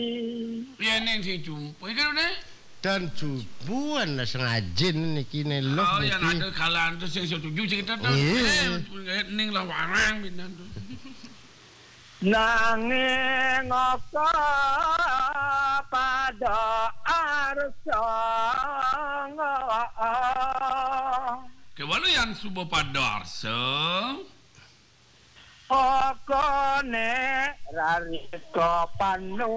Piye ning sing jumpo iki lho nek. Dan jubuan lah sengajin niki nelok Oh, niki. yang ada kalaan tu sing setuju sing kita tu. Ning lah warang pinan tu. Nanging apa pada arsa Kewalu yang subuh pada arsa. Okone rarito panu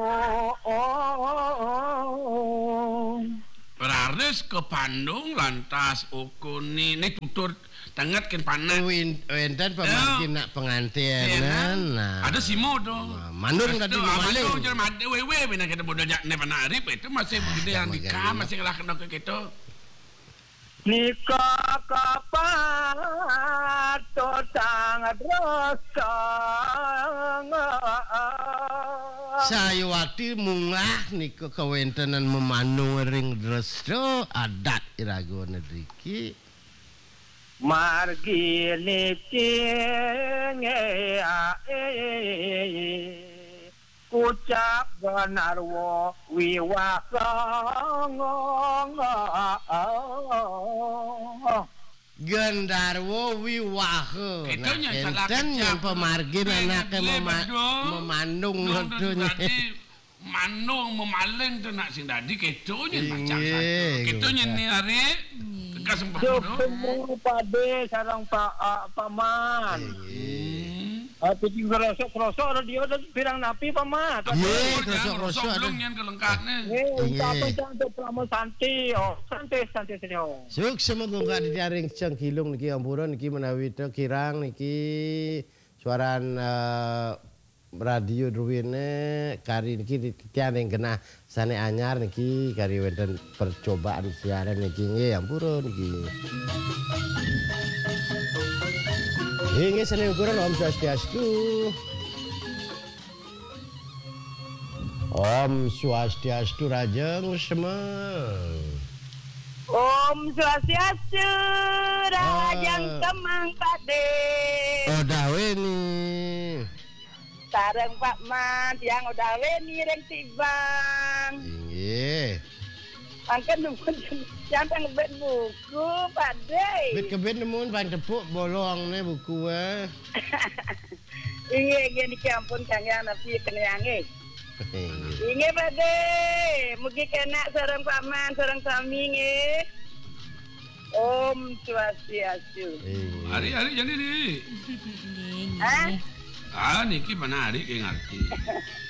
Berarti ke Bandung lantas ukuni ini tutur tangat ken panas. Wenten pemargin nak pengantinan. Nah. Ada simo tu. Mandung tadi maling. Mandung jangan ada wewe bina kita bodoh jak ne panarip itu masih begini yang nikah masih ngelak kena ke kita. Nika kapato sangat rosang Sayawati mungah nika kawentenan memanung ring dreso adat irago nedriki margi niki ucap benarwo wiwakang Gendarwo wiwahe enten yang pemargin anaknya memandung ledunya manung memaling tu nak sing dadi ketonya macam satu ketonya ni hari tegas sempurna semua pade sarang paman Picing kerosok ada dia ada pirang napi paman. Kerosok belum yang kelengkapnya. Apa jangan selama santai, santai sini. Suk semoga enggak dijaring cengkilung niki ampuran niki menawi to kirang niki suaran radio Druwine kari niki titian yang kena sane anyar niki kari wonten percobaan siaran niki nggih ampura niki. Nggih sane ukuran Om Swastiastu. Om Swastiastu Rajeng semua. Om Swastiastu Rajeng Kemang Pade. Oh dawe ni. Sareng Pak Man yang udah weni reng tibang. Nggih. Angken numpun sampai ngebet buku Pak De. Bet kebet nemun pan tepuk bolongne buku Inge di kampung kang yang napi kenyange. Inge Pak De. Mugi kena sareng Pak Man sareng sami nge. Om Swastiastu. Hari-hari jadi ni. Hah? Niki mana hari ke ngerti.